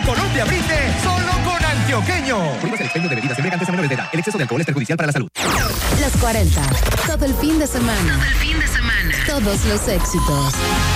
Colombia brinde solo con antioqueño. Prohíbas el expendio de bebidas embriagantes a menores de edad. El exceso de alcohol es perjudicial para la salud. Los 40. Todo el fin de semana. Todos los éxitos.